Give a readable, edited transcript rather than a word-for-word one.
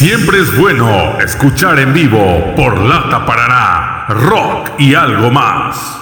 Siempre es bueno escuchar en vivo por Lata Paraná, rock y algo más.